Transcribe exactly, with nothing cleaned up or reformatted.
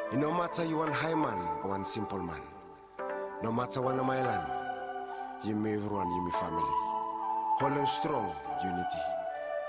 It no matter you one high man or one simple man. No matter one of my land, you may everyone, you me family. Hold them strong, unity.